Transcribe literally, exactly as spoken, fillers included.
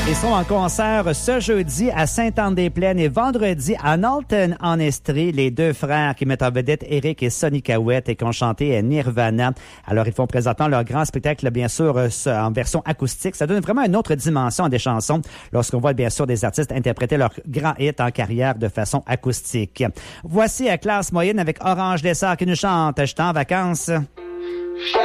Ils sont en concert ce jeudi à Sainte-Anne-des-Plaines et vendredi à Knowlton-en-Estrie. Les deux frères qui mettent en vedette Eric et Sonny Cowett et qui ont chanté Nirvana. Alors, ils font présentement leur grand spectacle, bien sûr, en version acoustique. Ça donne vraiment une autre dimension à des chansons lorsqu'on voit, bien sûr, des artistes interpréter leur grand hit en carrière de façon acoustique. Voici à classe moyenne avec Orange Dessert qui nous chante « Je suis en vacances ».